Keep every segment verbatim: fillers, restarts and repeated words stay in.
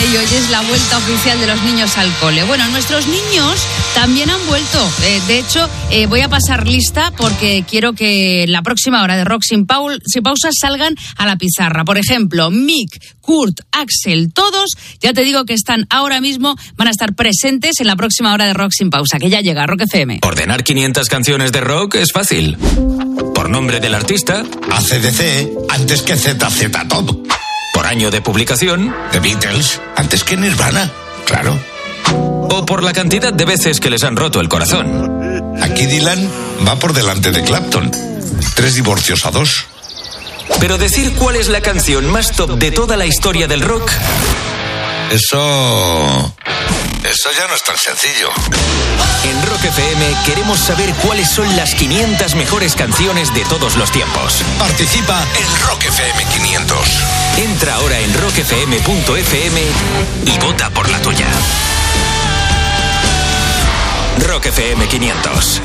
y hoy es la vuelta oficial de los niños al cole. Bueno, nuestros niños también han vuelto. Eh, de hecho, eh, voy a pasar lista porque quiero que la próxima hora de Rock Sin, Paul, sin Pausas salgan a la pizarra. Por ejemplo, Mick, Kurt, Axel, todos, ya te digo que están ahora mismo, van a estar presentes en la próxima hora de Rock Sin Pausa, que ya llega, Rock F M. Ordenar quinientas canciones de rock es fácil. Por nombre del artista. A C D C, antes que Z Z Top. Por año de publicación. The Beatles, antes que Nirvana, claro. O por la cantidad de veces que les han roto el corazón. Aquí Dylan va por delante de Clapton. Tres divorcios a dos. Pero decir cuál es la canción más top de toda la historia del rock... Eso... Eso ya no es tan sencillo. En Rock F M queremos saber cuáles son las quinientas mejores canciones de todos los tiempos. Participa en Rock F M quinientos. Entra ahora en rock f m punto f m y vota por la tuya. Rock F M quinientos.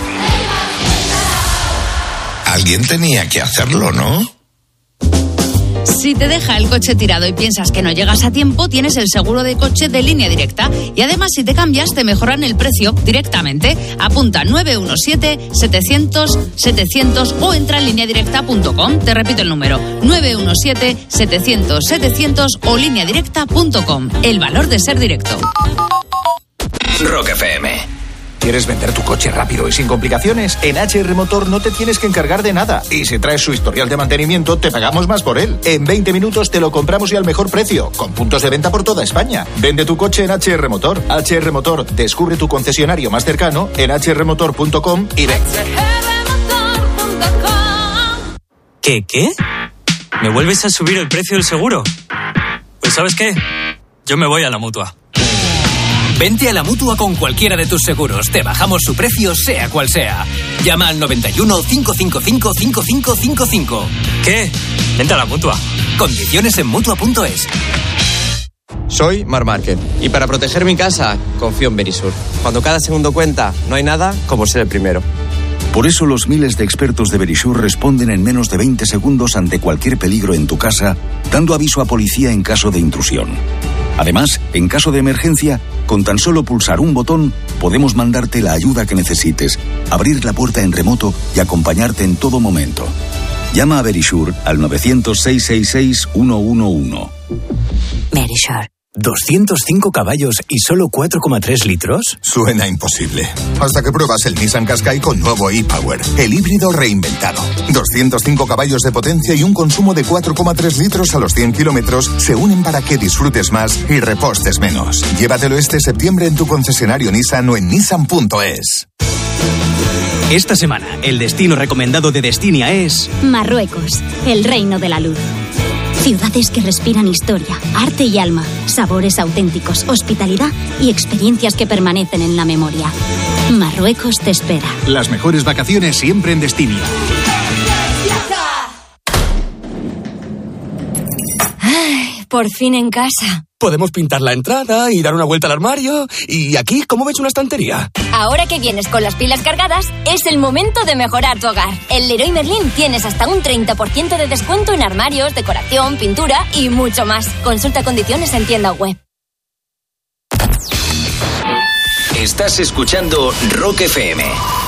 Alguien tenía que hacerlo, ¿no? Si te deja el coche tirado y piensas que no llegas a tiempo, tienes el seguro de coche de Línea Directa. Y además, si te cambias, te mejoran el precio directamente. Apunta nueve uno siete, setecientos, setecientos o entra en línea directa punto com. Te repito el número, nueve uno siete, setecientos, setecientos o línea directa punto com. El valor de ser directo. Rock F M. ¿Quieres vender tu coche rápido y sin complicaciones? En H R Motor no te tienes que encargar de nada. Y si traes su historial de mantenimiento, te pagamos más por él. En veinte minutos te lo compramos y al mejor precio, con puntos de venta por toda España. Vende tu coche en H R Motor. H R Motor, descubre tu concesionario más cercano en h r motor punto com y ven. ¿Qué, qué? ¿Me vuelves a subir el precio del seguro? Pues ¿sabes qué? Yo me voy a la Mutua. Vente a la Mutua con cualquiera de tus seguros. Te bajamos su precio, sea cual sea. Llama al noventa y uno, cinco cinco cinco, cinco cinco cinco cinco. ¿Qué? Vente a la Mutua. Condiciones en Mutua punto es. Soy Mar Márquez y para proteger mi casa confío en Verisur. Cuando cada segundo cuenta, no hay nada como ser el primero. Por eso los miles de expertos de Verisur responden en menos de veinte segundos ante cualquier peligro en tu casa, dando aviso a policía en caso de intrusión. Además, en caso de emergencia, con tan solo pulsar un botón, podemos mandarte la ayuda que necesites, abrir la puerta en remoto y acompañarte en todo momento. Llama a Verisur al nueve cero cero, seis seis seis, uno uno uno. Verisur. ¿doscientos cinco caballos y solo cuatro coma tres litros? Suena imposible. Hasta que pruebas el Nissan Qashqai con nuevo e-Power, el híbrido reinventado. doscientos cinco caballos de potencia y un consumo de cuatro coma tres litros a los cien kilómetros se unen para que disfrutes más y repostes menos. Llévatelo este septiembre en tu concesionario Nissan o en nissan punto es. Esta semana, el destino recomendado de Destinia es... Marruecos, el reino de la luz. Ciudades que respiran historia, arte y alma, sabores auténticos, hospitalidad y experiencias que permanecen en la memoria. Marruecos te espera. Las mejores vacaciones siempre en Destinia. Ay, por fin en casa. Podemos pintar la entrada y dar una vuelta al armario. ¿Y aquí cómo ves una estantería? Ahora que vienes con las pilas cargadas, es el momento de mejorar tu hogar. En Leroy Merlin tienes hasta un treinta por ciento de descuento en armarios, decoración, pintura y mucho más. Consulta condiciones en tienda web. Estás escuchando Rock F M.